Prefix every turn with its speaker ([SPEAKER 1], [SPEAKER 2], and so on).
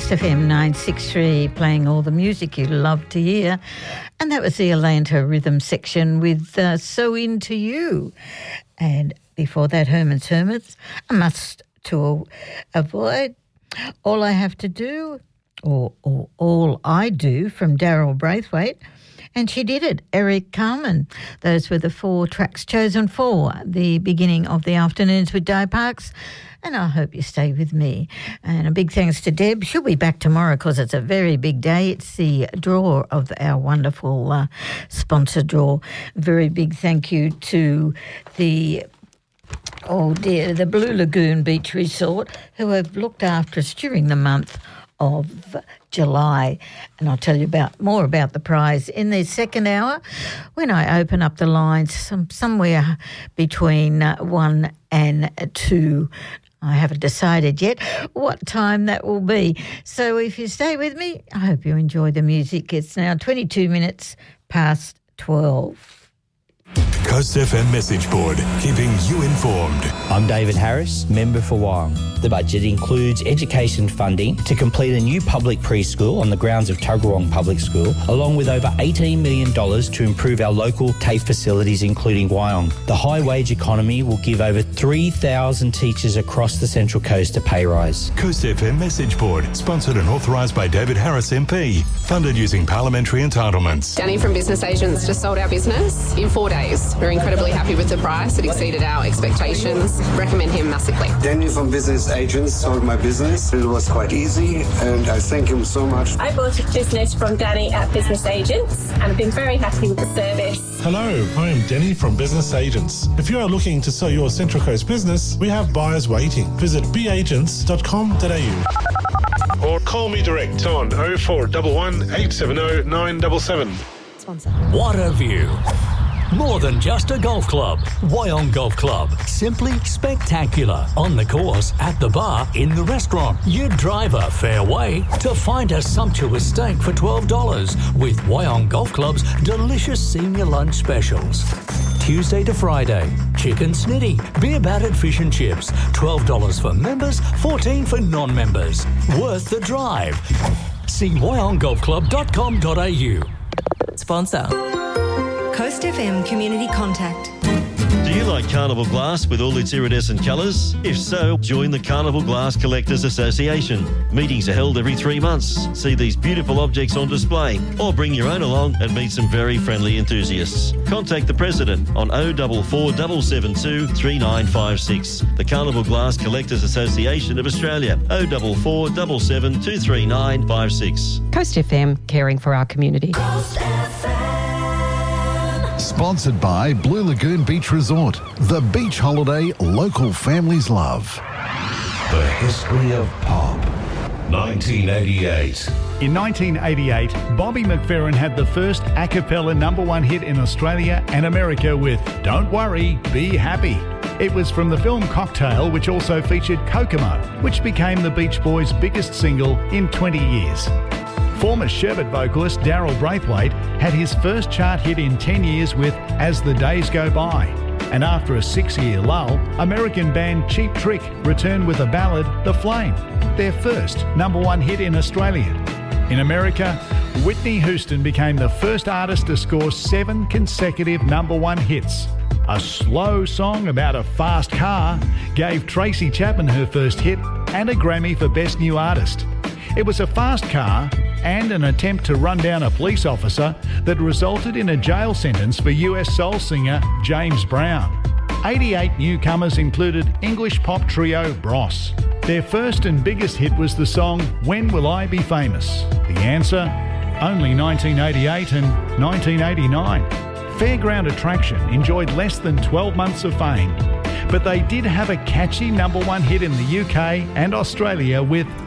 [SPEAKER 1] Coast FM 963, playing all the music you love to hear. And that was the Atlanta Rhythm section with So Into You. And before that, Herman's Hermits, A Must to Avoid, All I Have to Do, or All I Do, from Daryl Braithwaite. And She Did It, Eric Carmen. Those were the 4 tracks chosen for the beginning of the afternoons with Di Parks. And I hope you stay with me. And a big thanks to Deb. She'll be back tomorrow because it's a very big day. It's the draw of our wonderful sponsor draw. Very big thank you to the Blue Lagoon Beach Resort, who have looked after us during the month of July. And I'll tell you more about the prize in the second hour when I open up the lines somewhere between 1 and 2. I haven't decided yet what time that will be. So if you stay with me, I hope you enjoy the music. It's now 22 minutes past 12.
[SPEAKER 2] Coast FM message board, keeping you informed.
[SPEAKER 3] I'm David Harris, member for Wyong. The budget includes education funding to complete a new public preschool on the grounds of Tuggeranong Public School, along with over $18 million to improve our local TAFE facilities, including Wyong. The high-wage economy will give over 3,000 teachers across the Central Coast a pay rise.
[SPEAKER 2] Coast FM message board, sponsored and authorised by David Harris MP, funded using parliamentary entitlements.
[SPEAKER 4] Danny from Business Agents just sold our business in 4 days. We're incredibly happy with the price. It exceeded our expectations. Recommend him massively.
[SPEAKER 5] Danny from Business Agents sold my business. It was quite easy and I thank him so much.
[SPEAKER 6] I bought a business from Danny at Business Agents and I've been very happy with the service.
[SPEAKER 7] Hello, I am Danny from Business Agents. If you are looking to sell your Central Coast business, we have buyers waiting. Visit beagents.com.au or call me direct on 0411 870 977.
[SPEAKER 8] Sponsor. What a view. More than just a golf club. Wyong Golf Club. Simply spectacular. On the course, at the bar, in the restaurant. You drive a fair way to find a sumptuous steak for $12 with Wyong Golf Club's delicious senior lunch specials. Tuesday to Friday, chicken snitty, beer battered fish and chips, $12 for members, $14 for non-members. Worth the drive. See wyonggolfclub.com.au.
[SPEAKER 9] Sponsor. Coast FM Community Contact.
[SPEAKER 10] Do you like Carnival Glass with all its iridescent colours? If so, join the Carnival Glass Collectors Association. Meetings are held every 3 months. See these beautiful objects on display or bring your own along and meet some very friendly enthusiasts. Contact the President on 044 772 3956. The Carnival Glass Collectors Association of Australia, 044 772 3956.
[SPEAKER 11] Coast FM, caring for our community.
[SPEAKER 9] Coast FM.
[SPEAKER 12] Sponsored by Blue Lagoon Beach Resort, the beach holiday local families love.
[SPEAKER 2] The history of pop. 1988.
[SPEAKER 13] In 1988, Bobby McFerrin had the first a cappella #1 hit in Australia and America with Don't Worry, Be Happy. It was from the film Cocktail, which also featured Kokomo, which became the Beach Boys' biggest single in 20 years. Former Sherbet vocalist Daryl Braithwaite had his first chart hit in 10 years with As the Days Go By. And after a 6-year lull, American band Cheap Trick returned with a ballad, The Flame, their first #1 hit in Australia. In America, Whitney Houston became the first artist to score 7 consecutive #1 hits. A slow song about a fast car gave Tracy Chapman her first hit and a Grammy for Best New Artist. It was a fast car and an attempt to run down a police officer that resulted in a jail sentence for US soul singer James Brown. 88 newcomers included English pop trio Bros. Their first and biggest hit was the song When Will I Be Famous? The answer? Only 1988 and 1989. Fairground Attraction enjoyed less than 12 months of fame, but they did have a catchy #1 hit in the UK and Australia with